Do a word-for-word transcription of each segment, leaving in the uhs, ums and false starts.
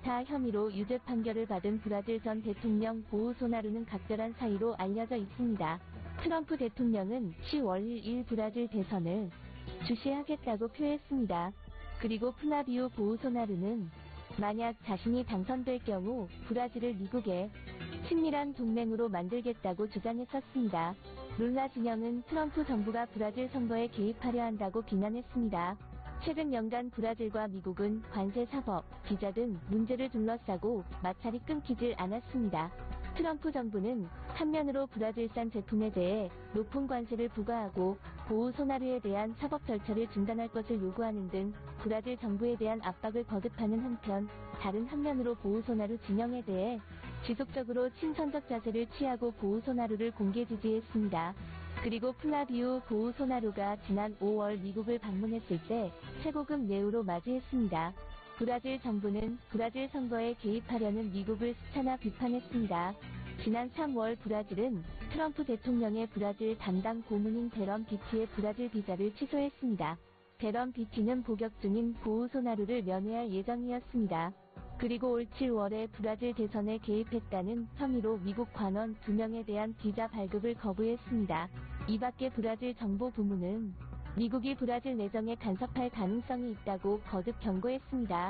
기타 혐의로 유죄 판결을 받은 브라질 전 대통령 보우소나루는 각별한 사이로 알려져 있습니다. 트럼프 대통령은 시월 일일 브라질 대선을 주시하겠다고 표했습니다. 그리고 플라비오 보우소나루는 만약 자신이 당선될 경우 브라질을 미국의 친밀한 동맹으로 만들겠다고 주장했었습니다. 룰라 진영은 트럼프 정부가 브라질 선거에 개입하려 한다고 비난했습니다. 최근 연간 브라질과 미국은 관세, 사법, 비자 등 문제를 둘러싸고 마찰이 끊기질 않았습니다. 트럼프 정부는 한면으로 브라질산 제품에 대해 높은 관세를 부과하고 보우소나루에 대한 사법 절차를 중단할 것을 요구하는 등 브라질 정부에 대한 압박을 거듭하는 한편, 다른 한면으로 보우소나루 진영에 대해 지속적으로 친선적 자세를 취하고 보우소나루를 공개 지지했습니다. 그리고 플라비오 보우소나루가 지난 오월 미국을 방문했을 때 최고급 예우로 맞이했습니다. 브라질 정부는 브라질 선거에 개입하려는 미국을 수차나 비판했습니다. 지난 삼월 브라질은 트럼프 대통령의 브라질 담당 고문인 데런 비티의 브라질 비자를 취소했습니다. 데런 비티는 복역 중인 보우소나루를 면회할 예정이었습니다. 그리고 올 칠월에 브라질 대선에 개입했다는 혐의로 미국 관원 두 명에 대한 비자 발급을 거부했습니다. 이 밖에 브라질 정보부문은 미국이 브라질 내정에 간섭할 가능성이 있다고 거듭 경고했습니다.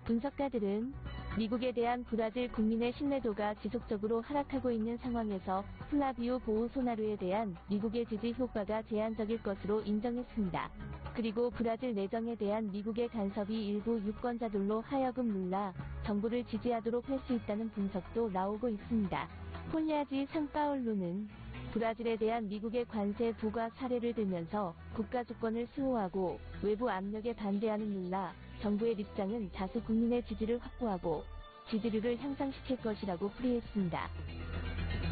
분석가들은 미국에 대한 브라질 국민의 신뢰도가 지속적으로 하락하고 있는 상황에서 플라비오 보우소나루에 대한 미국의 지지 효과가 제한적일 것으로 인정했습니다. 그리고 브라질 내정에 대한 미국의 간섭이 일부 유권자들로 하여금 룰라 정부를 지지하도록 할 수 있다는 분석도 나오고 있습니다. 폴리아지 상파울루는 브라질에 대한 미국의 관세 부과 사례를 들면서 국가 주권을 수호하고 외부 압력에 반대하는 룰라 정부의 입장은 다수 국민의 지지를 확보하고 지지율을 향상시킬 것이라고 풀이했습니다.